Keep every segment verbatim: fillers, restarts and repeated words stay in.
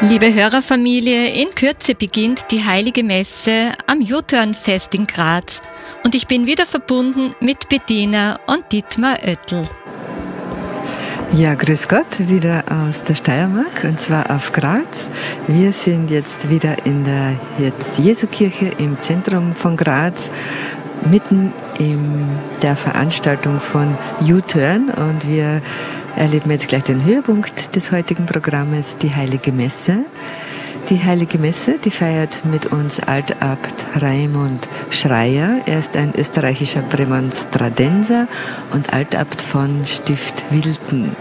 Liebe Hörerfamilie, in Kürze beginnt die Heilige Messe am U-Turn-Fest in Graz und ich bin wieder verbunden mit Bettina und Dietmar Oettel. Ja, grüß Gott, wieder aus der Steiermark und zwar auf Graz. Wir sind jetzt wieder in der jetzt Jesu-Kirche im Zentrum von Graz, mitten in der Veranstaltung von U-Turn, und wir erleben jetzt gleich den Höhepunkt des heutigen Programmes, die Heilige Messe. Die Heilige Messe, die feiert mit uns Altabt Raimund Schreier. Er ist ein österreichischer Prämonstratenser und Altabt von Stift Wilten.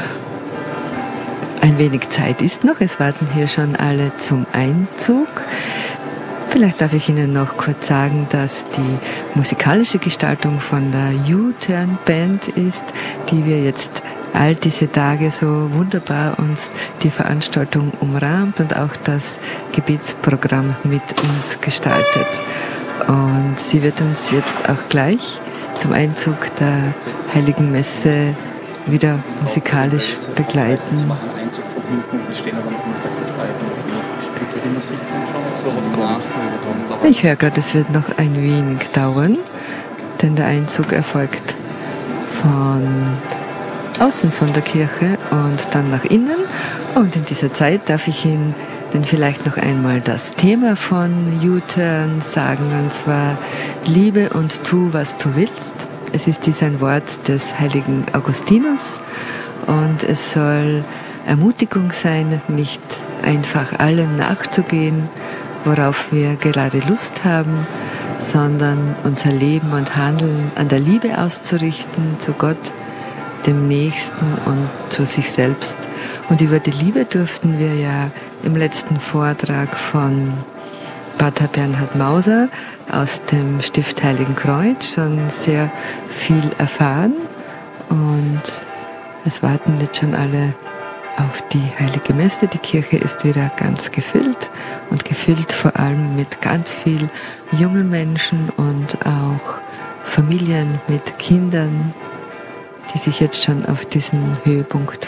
Ein wenig Zeit ist noch, es warten hier schon alle zum Einzug. Vielleicht darf ich Ihnen noch kurz sagen, dass die musikalische Gestaltung von der U-Turn Band ist, die wir jetzt all diese Tage so wunderbar uns die Veranstaltung umrahmt und auch das Gebetsprogramm mit uns gestaltet. Und sie wird uns jetzt auch gleich zum Einzug der Heiligen Messe wieder musikalisch begleiten. Sie machen Einzug verbinden, Sie stehen aber noch in der Sakristei, und Sie nicht die Musik anschauen. Ich höre gerade, es wird noch ein wenig dauern, denn der Einzug erfolgt von außen von der Kirche und dann nach innen. Und in dieser Zeit darf ich Ihnen dann vielleicht noch einmal das Thema von U-Turn sagen, und zwar Liebe und tu, was du willst. Es ist dies ein Wort des heiligen Augustinus und es soll Ermutigung sein, nicht einfach allem nachzugehen, worauf wir gerade Lust haben, sondern unser Leben und Handeln an der Liebe auszurichten zu Gott, dem Nächsten und zu sich selbst. Und über die Liebe durften wir ja im letzten Vortrag von Pater Bernhard Mauser aus dem Stift Heiligen Kreuz schon sehr viel erfahren. Und es warten jetzt schon alle auf die Heilige Messe. Die Kirche ist wieder ganz gefüllt und gefüllt vor allem mit ganz viel jungen Menschen und auch Familien mit Kindern, die sich jetzt schon auf diesen Höhepunkt